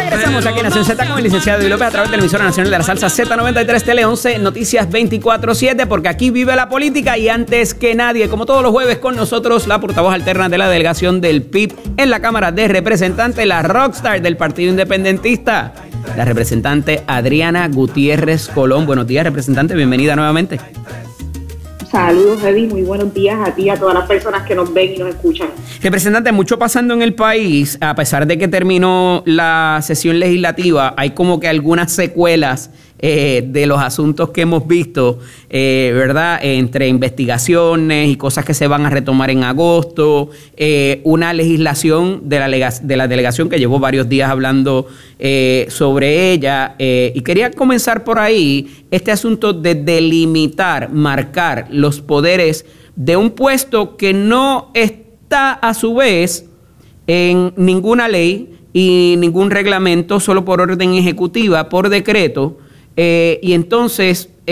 Regresamos aquí en Nación Z con el licenciado Eddie López a través de la emisora nacional de la salsa Z93 Tele 11 Noticias 24/7, porque aquí vive la política y antes que nadie, como todos los jueves con nosotros, la portavoz alterna de la delegación del PIB en la Cámara de Representantes, la rockstar del Partido Independentista, la representante Adriana Gutiérrez Colón. Buenos días, representante, bienvenida nuevamente. Saludos, Eddie, muy buenos días a ti y a todas las personas que nos ven y nos escuchan. Representante, mucho pasando en el país, a pesar de que terminó la sesión legislativa, hay como que algunas secuelas de los asuntos que hemos visto, ¿verdad? Entre investigaciones y cosas que se van a retomar en agosto, una legislación de la delegación que llevó varios días hablando sobre ella, y quería comenzar por ahí, este asunto de delimitar, marcar los poderes de un puesto que no está a su vez en ninguna ley y ningún reglamento, solo por orden ejecutiva, por decreto. Y entonces